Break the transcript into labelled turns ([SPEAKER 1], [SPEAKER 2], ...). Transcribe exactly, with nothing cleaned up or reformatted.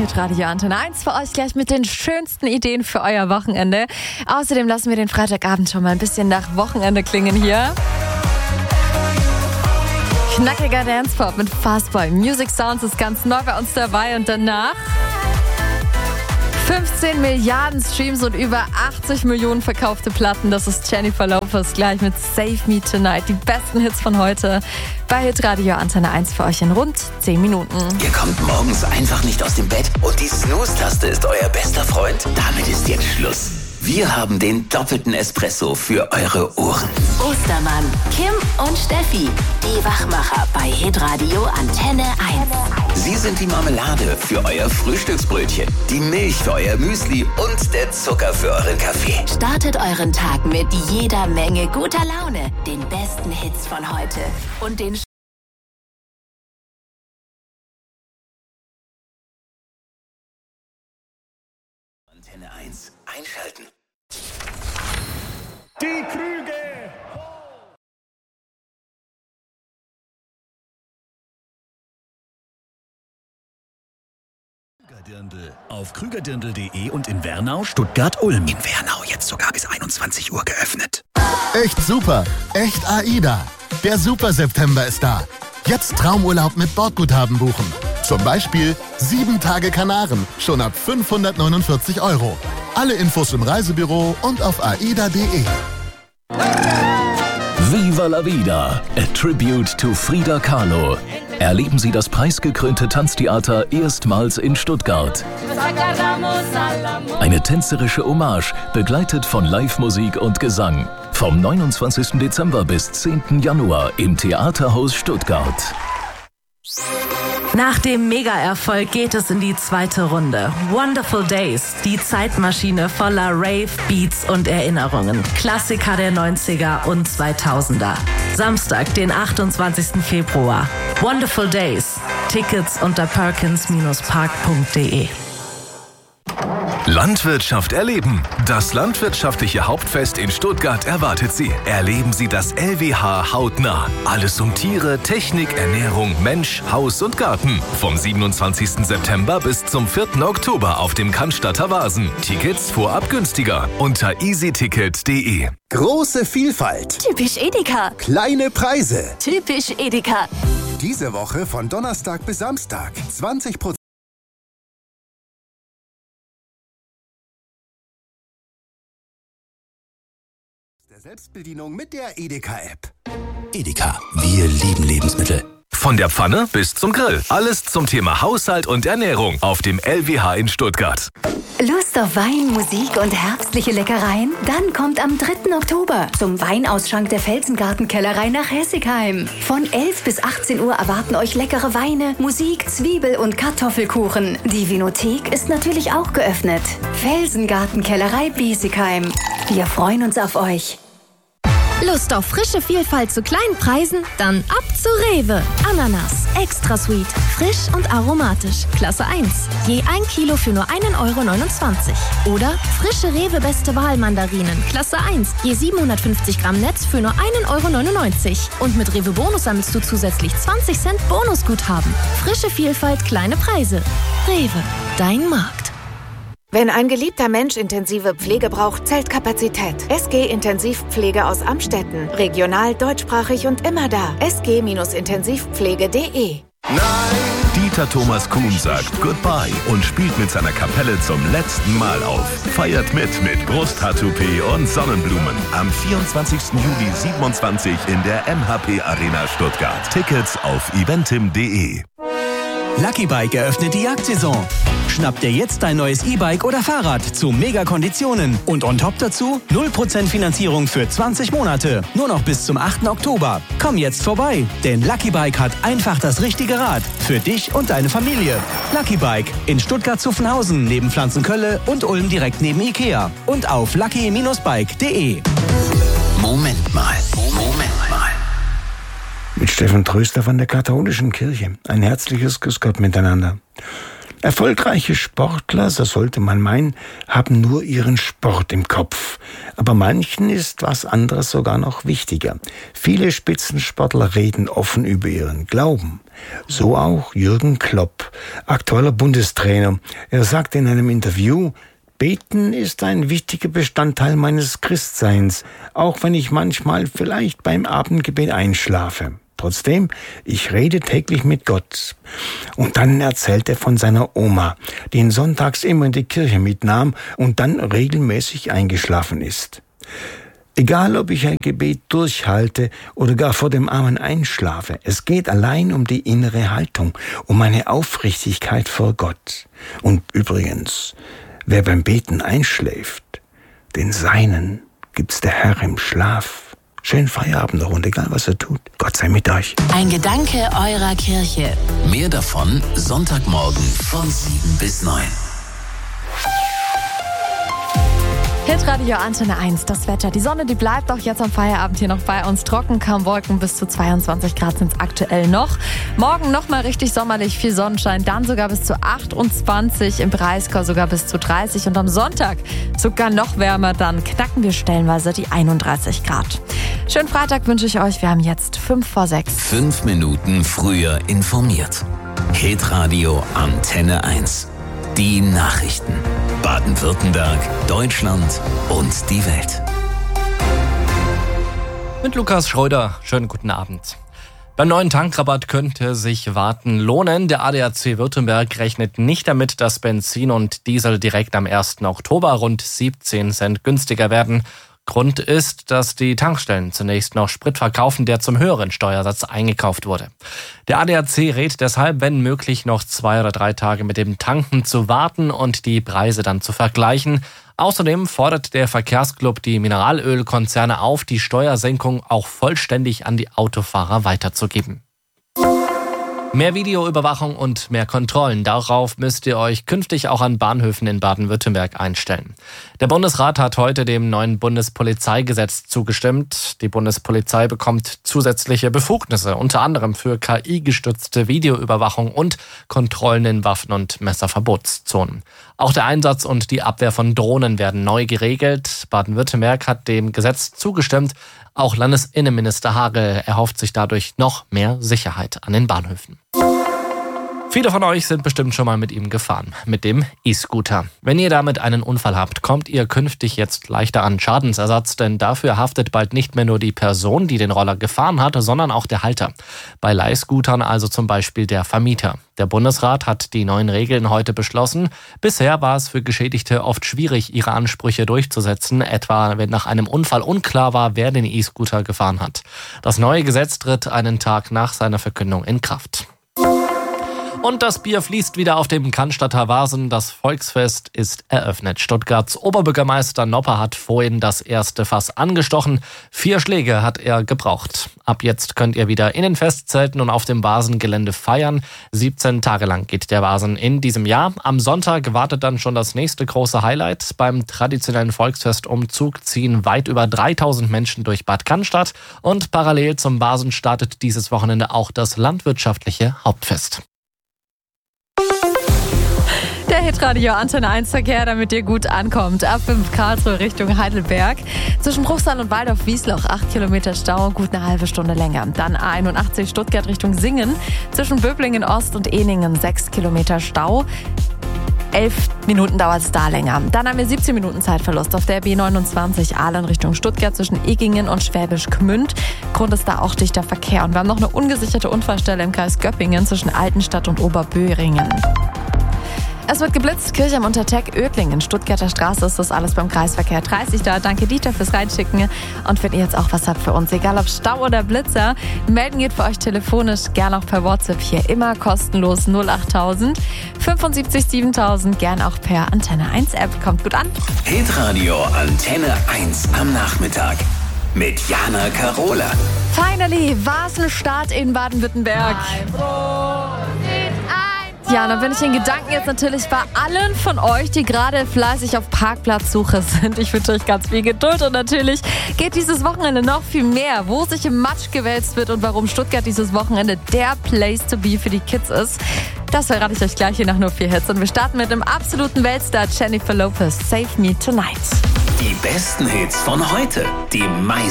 [SPEAKER 1] Hitradio Antenne eins für euch gleich mit den schönsten Ideen für euer Wochenende. Außerdem lassen wir den Freitagabend schon mal ein bisschen nach Wochenende klingen hier. Knackiger Dancepop mit Fastboy. Music Sounds ist ganz neu bei uns dabei und danach fünfzehn Milliarden Streams und über achtzig Millionen verkaufte Platten. Das ist Jennifer Lopez gleich mit Save Me Tonight. Die besten Hits von heute bei Hitradio Antenne eins für euch in rund zehn Minuten.
[SPEAKER 2] Ihr kommt morgens einfach nicht aus dem Bett und die Snooze-Taste ist euer bester Freund? Damit ist jetzt Schluss. Wir haben den doppelten Espresso für eure Ohren.
[SPEAKER 3] Ostermann, Kim und Steffi, die Wachmacher bei Hitradio Antenne eins.
[SPEAKER 2] Sie sind die Marmelade für euer Frühstücksbrötchen, die Milch für euer Müsli und der Zucker für euren Kaffee.
[SPEAKER 3] Startet euren Tag mit jeder Menge guter Laune, den besten Hits von heute und den
[SPEAKER 2] Antenne eins einschalten.
[SPEAKER 4] Die Krüge!
[SPEAKER 5] Krügerdirndl. Auf krügerdirndl punkt de und in Wernau, Stuttgart, Ulm.
[SPEAKER 2] In Wernau jetzt sogar bis einundzwanzig Uhr geöffnet.
[SPEAKER 6] Echt super, echt AIDA. Der Super September ist da. Jetzt Traumurlaub mit Bordguthaben buchen. Zum Beispiel sieben Tage Kanaren, schon ab fünfhundertneunundvierzig Euro. Alle Infos im Reisebüro und auf aida punkt de.
[SPEAKER 5] Viva la Vida, a tribute to Frida Kahlo. Erleben Sie das preisgekrönte Tanztheater erstmals in Stuttgart. Eine tänzerische Hommage, begleitet von Live-Musik und Gesang. Vom neunundzwanzigsten Dezember bis zehnten Januar im Theaterhaus Stuttgart.
[SPEAKER 7] Nach dem Mega-Erfolg geht es in die zweite Runde. Wonderful Days, die Zeitmaschine voller Rave, Beats und Erinnerungen. Klassiker der neunziger und zweitausender. Samstag, den achtundzwanzigsten Februar. Wonderful Days. Tickets unter perkins park punkt de.
[SPEAKER 8] Landwirtschaft erleben. Das landwirtschaftliche Hauptfest in Stuttgart erwartet Sie. Erleben Sie das L W H hautnah. Alles um Tiere, Technik, Ernährung, Mensch, Haus und Garten. Vom siebenundzwanzigsten September bis zum vierten Oktober auf dem Cannstatter Wasen. Tickets vorab günstiger unter easyticket punkt de.
[SPEAKER 9] Große Vielfalt.
[SPEAKER 10] Typisch Edeka.
[SPEAKER 9] Kleine Preise.
[SPEAKER 10] Typisch Edeka.
[SPEAKER 9] Diese Woche von Donnerstag bis Samstag. zwanzig Prozent der Selbstbedienung mit der Edeka-App.
[SPEAKER 2] Edeka, wir lieben Lebensmittel.
[SPEAKER 8] Von der Pfanne bis zum Grill. Alles zum Thema Haushalt und Ernährung auf dem L W H in Stuttgart.
[SPEAKER 10] Lust auf Wein, Musik und herbstliche Leckereien? Dann kommt am dritten Oktober zum Weinausschank der Felsengartenkellerei nach Hessigheim. Von elf bis achtzehn Uhr erwarten euch leckere Weine, Musik, Zwiebel- und Kartoffelkuchen. Die Vinothek ist natürlich auch geöffnet. Felsengartenkellerei Biesigheim. Wir freuen uns auf euch.
[SPEAKER 11] Lust auf frische Vielfalt zu kleinen Preisen? Dann ab zu Rewe. Ananas, extra sweet, frisch und aromatisch, Klasse eins. Je ein Kilo für nur einen Euro neunundzwanzig. Oder frische Rewe Beste Wahl Mandarinen, Klasse eins. Je siebenhundertfünfzig Gramm Netz für nur einen Euro neunundneunzig. Und mit Rewe Bonus sammelst du zusätzlich zwanzig Cent Bonusguthaben. Frische Vielfalt, kleine Preise. Rewe, dein Markt.
[SPEAKER 12] Wenn ein geliebter Mensch intensive Pflege braucht, zählt Kapazität. S G Intensivpflege aus Amstetten. Regional, deutschsprachig und immer da. s g intensivpflege punkt de.
[SPEAKER 8] Dieter Thomas Kuhn sagt Goodbye und spielt mit seiner Kapelle zum letzten Mal auf. Feiert mit mit Brusthaar-Toupet und Sonnenblumen. Am vierundzwanzigsten Juli siebenundzwanzig in der M H P Arena Stuttgart. Tickets auf eventim punkt de.
[SPEAKER 13] Lucky Bike eröffnet die Jagdsaison. Schnapp dir jetzt dein neues E-Bike oder Fahrrad zu Mega-Konditionen. Und on top dazu null Prozent Finanzierung für zwanzig Monate. Nur noch bis zum achten Oktober. Komm jetzt vorbei, denn Lucky Bike hat einfach das richtige Rad. Für dich und deine Familie. Lucky Bike in Stuttgart-Zuffenhausen neben Pflanzenkölle und Ulm direkt neben Ikea. Und auf lucky Bindestrich bike punkt de.
[SPEAKER 2] Moment mal, Moment mal.
[SPEAKER 14] Mit Steffen Tröster von der Katholischen Kirche. Ein herzliches Grüß Gott miteinander.
[SPEAKER 4] Erfolgreiche Sportler, so sollte man meinen, haben nur ihren Sport im Kopf. Aber manchen ist was anderes sogar noch wichtiger. Viele Spitzensportler reden offen über ihren Glauben. So auch Jürgen Klopp, aktueller Bundestrainer. Er sagte in einem Interview: Beten ist ein wichtiger Bestandteil meines Christseins, auch wenn ich manchmal vielleicht beim Abendgebet einschlafe. Trotzdem, ich rede täglich mit Gott. Und dann erzählt er von seiner Oma, die ihn sonntags immer in die Kirche mitnahm und dann regelmäßig eingeschlafen ist. Egal, ob ich ein Gebet durchhalte oder gar vor dem Amen einschlafe, es geht allein um die innere Haltung, um meine Aufrichtigkeit vor Gott. Und übrigens, wer beim Beten einschläft, den Seinen gibt's der Herr im Schlaf. Schönen Feierabend noch und egal was er tut, Gott sei mit euch.
[SPEAKER 3] Ein Gedanke eurer Kirche.
[SPEAKER 2] Mehr davon Sonntagmorgen von sieben bis neun.
[SPEAKER 1] Hitradio Antenne eins, das Wetter. Die Sonne, die bleibt auch jetzt am Feierabend hier noch bei uns trocken. Kaum Wolken, bis zu zweiundzwanzig Grad sind es aktuell noch. Morgen nochmal richtig sommerlich, viel Sonnenschein, dann sogar bis zu achtundzwanzig, im Breisgau sogar bis zu dreißig und am Sonntag sogar noch wärmer, dann knacken wir stellenweise die einunddreißig Grad. Schönen Freitag wünsche ich euch, wir haben jetzt fünf vor sechs.
[SPEAKER 2] Fünf Minuten früher informiert. Hitradio Antenne eins. Die Nachrichten. Baden-Württemberg, Deutschland und die Welt.
[SPEAKER 14] Mit Lukas Schröder, schönen guten Abend. Beim neuen Tankrabatt könnte sich Warten lohnen. Der A D A C Württemberg rechnet nicht damit, dass Benzin und Diesel direkt am ersten Oktober rund siebzehn Cent günstiger werden. Grund ist, dass die Tankstellen zunächst noch Sprit verkaufen, der zum höheren Steuersatz eingekauft wurde. Der A D A C rät deshalb, wenn möglich, noch zwei oder drei Tage mit dem Tanken zu warten und die Preise dann zu vergleichen. Außerdem fordert der Verkehrsclub die Mineralölkonzerne auf, die Steuersenkung auch vollständig an die Autofahrer weiterzugeben. Mehr Videoüberwachung und mehr Kontrollen. Darauf müsst ihr euch künftig auch an Bahnhöfen in Baden-Württemberg einstellen. Der Bundesrat hat heute dem neuen Bundespolizeigesetz zugestimmt. Die Bundespolizei bekommt zusätzliche Befugnisse, unter anderem für K I-gestützte Videoüberwachung und Kontrollen in Waffen- und Messerverbotszonen. Auch der Einsatz und die Abwehr von Drohnen werden neu geregelt. Baden-Württemberg hat dem Gesetz zugestimmt. Auch Landesinnenminister Hagel erhofft sich dadurch noch mehr Sicherheit an den Bahnhöfen. Viele von euch sind bestimmt schon mal mit ihm gefahren, mit dem E-Scooter. Wenn ihr damit einen Unfall habt, kommt ihr künftig jetzt leichter an Schadensersatz, denn dafür haftet bald nicht mehr nur die Person, die den Roller gefahren hat, sondern auch der Halter. Bei Leihscootern also zum Beispiel der Vermieter. Der Bundesrat hat die neuen Regeln heute beschlossen. Bisher war es für Geschädigte oft schwierig, ihre Ansprüche durchzusetzen, etwa wenn nach einem Unfall unklar war, wer den E-Scooter gefahren hat. Das neue Gesetz tritt einen Tag nach seiner Verkündung in Kraft. Und das Bier fließt wieder auf dem Cannstatter Vasen. Das Volksfest ist eröffnet. Stuttgarts Oberbürgermeister Nopper hat vorhin das erste Fass angestochen. Vier Schläge hat er gebraucht. Ab jetzt könnt ihr wieder in den Festzelten und auf dem Vasengelände feiern. siebzehn Tage lang geht der Vasen in diesem Jahr. Am Sonntag wartet dann schon das nächste große Highlight. Beim traditionellen Volksfestumzug ziehen weit über dreitausend Menschen durch Bad Cannstatt. Und parallel zum Vasen startet dieses Wochenende auch das landwirtschaftliche Hauptfest.
[SPEAKER 1] Der Hitradio Antenne eins Verkehr, damit ihr gut ankommt. A fünf Karlsruhe Richtung Heidelberg. Zwischen Bruchsal und Waldorf-Wiesloch acht Kilometer Stau, gut eine halbe Stunde länger. Dann A einundachtzig Stuttgart Richtung Singen. Zwischen Böblingen Ost und Ehningen sechs Kilometer Stau. elf Minuten dauert es da länger. Dann haben wir siebzehn Minuten Zeitverlust auf der B neunundzwanzig Aalen Richtung Stuttgart zwischen Egingen und Schwäbisch Gmünd. Grund ist da auch dichter Verkehr. Und wir haben noch eine ungesicherte Unfallstelle im Kreis Göppingen zwischen Altenstadt und Oberböhringen. Es wird geblitzt, Kirche am Unterteck, Oedlingen, Stuttgarter Straße ist das alles beim Kreisverkehr dreißig da. Danke Dieter fürs Reinschicken. Und wenn ihr jetzt auch was habt für uns, egal ob Stau oder Blitzer, melden geht für euch telefonisch, gern auch per WhatsApp hier immer kostenlos null achttausend fünfundsiebzig siebentausend, gern auch per Antenne eins App. Kommt gut an.
[SPEAKER 2] Hitradio Antenne eins am Nachmittag mit Jana Karola.
[SPEAKER 1] Finally, Vasenstart in Baden-Württemberg. Ja, und dann bin ich in Gedanken jetzt natürlich bei allen von euch, die gerade fleißig auf Parkplatzsuche sind. Ich wünsche euch ganz viel Geduld und natürlich geht dieses Wochenende noch viel mehr, wo sich im Matsch gewälzt wird und warum Stuttgart dieses Wochenende der Place to be für die Kids ist. Das verrate ich euch gleich hier nach nur vier Hits. Und wir starten mit dem absoluten Weltstar Jennifer Lopez, Save Me Tonight.
[SPEAKER 2] Die besten Hits von heute. Die meisten